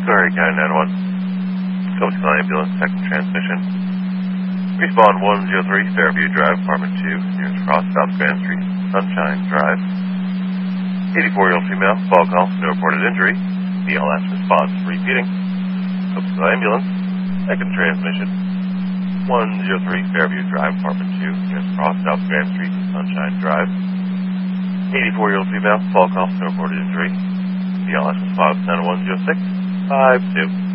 Sorry, County 911. Coast Ambulance, second transmission. Respawn 103, Fairview Drive, Apartment 2, nearest Frost, South Grand Street, Sunshine Drive. 84-year-old female, fall call, no reported injury. BLS response repeating. Coast Ambulance, second transmission. 103, Fairview Drive, Apartment 2, nearest Frost, South Grand Street, Sunshine Drive. 84-year-old female, fall call, no reported injury. BLS response 910652.